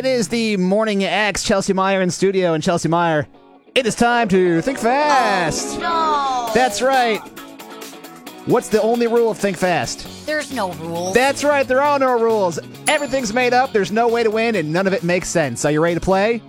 It is the Morning X, Chelsea Meyer in studio, and Chelsea Meyer, it is time to think fast. Oh, no. That's right. What's the only rule of think fast? There's no rules. That's right, there are no rules. Everything's made up, there's no way to win, and none of it makes sense. Are you ready to play?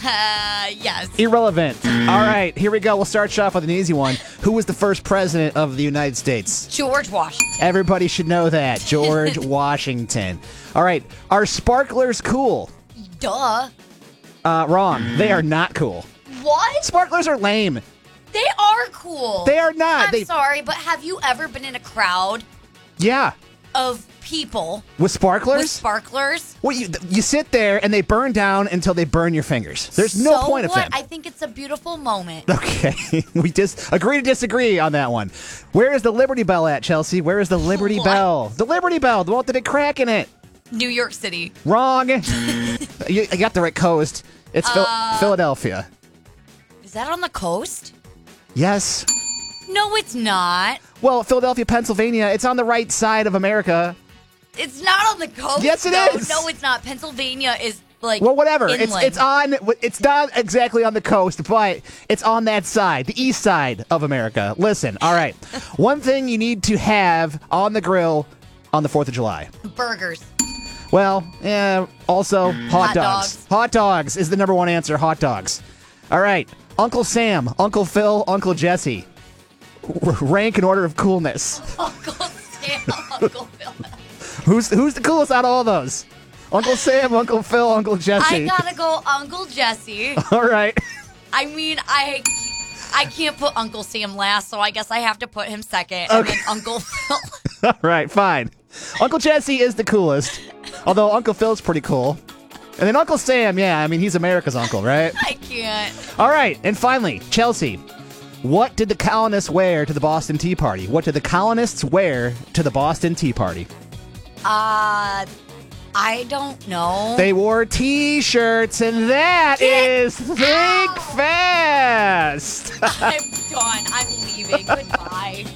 Yes. Irrelevant. All right, here we go. We'll start you off with an easy one. Who was the first president of the United States? George Washington. Everybody should know that. George Washington. All right, are sparklers cool? Duh. Wrong. They are not cool. What? Sparklers are lame. They are cool. They are not. I'm sorry, but have you ever been in a crowd Yeah. of people With sparklers? with sparklers? Well, you sit there and they burn down until they burn your fingers. There's no So point of what? them. I think it's a beautiful moment. Okay, we just agree to disagree on that one. Where is the Liberty Bell at, Chelsea? Where is the Liberty What? Bell? The Liberty Bell, the one with the big crack in it. New York City. Wrong. You got the right coast. It's Philadelphia. Is that on the coast? Yes. No, it's not. Well, Philadelphia, Pennsylvania, it's on the right side of America. It's not on the coast. Yes, it though. is. No, it's not. Pennsylvania is like Well, whatever. inland. It's not exactly on the coast, but it's on that side, the east side of America. Listen, all right. One thing you need to have on the grill on the 4th of July. burgers. Well, yeah, also hot dogs. dogs. Hot dogs is the number one answer, hot dogs. All right. Uncle Sam, Uncle Phil, Uncle Jesse. Rank in order of coolness. Uncle Sam, Uncle Phil. Who's the coolest out of all those? Uncle Sam, Uncle Phil, Uncle Jesse. I gotta go Uncle Jesse. All right. I mean, I can't put Uncle Sam last, so I guess I have to put him second. And then Uncle Phil. All right, fine. Uncle Jesse is the coolest, although Uncle Phil's pretty cool. And then Uncle Sam, yeah, I mean, he's America's uncle, right? I can't. All right, and finally, Chelsea, what did the colonists wear to the Boston Tea Party? What did the colonists wear to the Boston Tea Party? I don't know. They wore T-shirts, and that is Think Fast. I'm done. I'm leaving. Goodbye.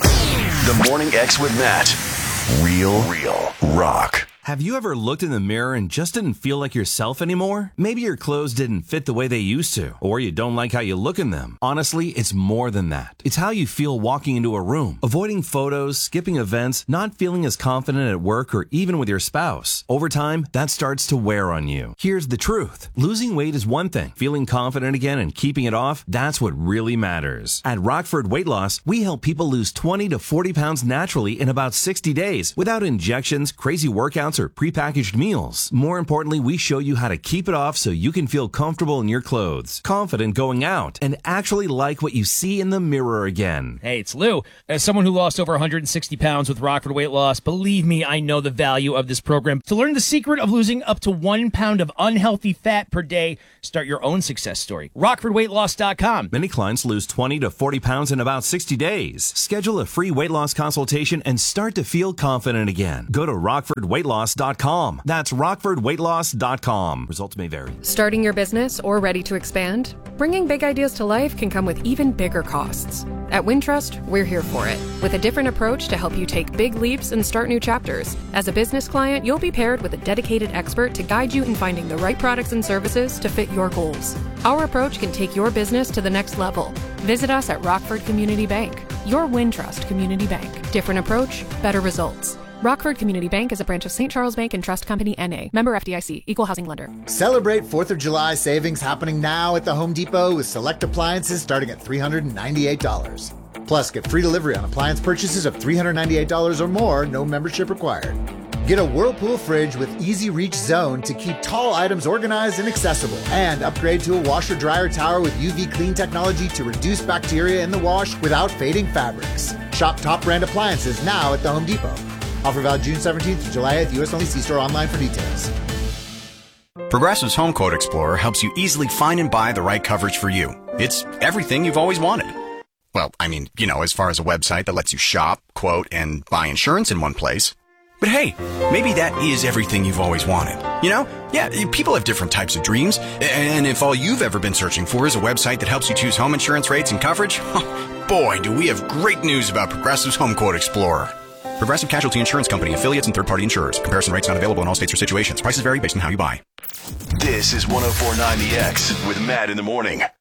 The Morning X with Matt. Real rock. Have you ever looked in the mirror and just didn't feel like yourself anymore? Maybe your clothes didn't fit the way they used to, or you don't like how you look in them. Honestly, it's more than that. It's how you feel walking into a room, avoiding photos, skipping events, not feeling as confident at work or even with your spouse. Over time, that starts to wear on you. Here's the truth. Losing weight is one thing. Feeling confident again and keeping it off, that's what really matters. At Rockford Weight Loss, we help people lose 20 to 40 pounds naturally in about 60 days without injections, crazy workouts, or prepackaged meals. More importantly, we show you how to keep it off so you can feel comfortable in your clothes, confident going out, and actually like what you see in the mirror again. Hey, it's Lou. As someone who lost over 160 pounds with Rockford Weight Loss, believe me, I know the value of this program. To learn the secret of losing up to 1 pound of unhealthy fat per day, start your own success story. RockfordWeightLoss.com. Many clients lose 20 to 40 pounds in about 60 days. Schedule a free weight loss consultation and start to feel confident again. Go to RockfordWeightLoss.com. That's RockfordWeightLoss.com. Results may vary. Starting your business or ready to expand? Bringing big ideas to life can come with even bigger costs. At Wintrust, we're here for it, with a different approach to help you take big leaps and start new chapters. As a business client, you'll be paired with a dedicated expert to guide you in finding the right products and services to fit your goals. Our approach can take your business to the next level. Visit us at Rockford Community Bank, your Wintrust community bank. Different approach, better results. Rockford Community Bank is a branch of St. Charles Bank and Trust Company, N.A. Member FDIC, Equal Housing Lender. Celebrate 4th of July savings happening now at the Home Depot with select appliances starting at $398. Plus, get free delivery on appliance purchases of $398 or more, no membership required. Get a Whirlpool fridge with Easy Reach Zone to keep tall items organized and accessible. And upgrade to a washer-dryer tower with UV clean technology to reduce bacteria in the wash without fading fabrics. Shop top brand appliances now at the Home Depot. Offer valid June 17th to July 8th, U.S. only. See store online for details. Progressive's Home Quote Explorer helps you easily find and buy the right coverage for you. It's everything you've always wanted. Well, I mean, as far as a website that lets you shop, quote, and buy insurance in one place. But hey, maybe that is everything you've always wanted. Yeah, people have different types of dreams. And if all you've ever been searching for is a website that helps you choose home insurance rates and coverage, boy, do we have great news about Progressive's Home Quote Explorer. Progressive Casualty Insurance Company, affiliates, and third-party insurers. Comparison rates not available in all states or situations. Prices vary based on how you buy. This is 104.9 The X with Matt in the morning.